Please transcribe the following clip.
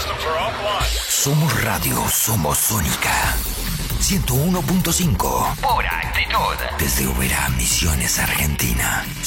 Somos radio, somos Sónica. 101.5. Pura actitud. Desde Oberá, Misiones, Argentina.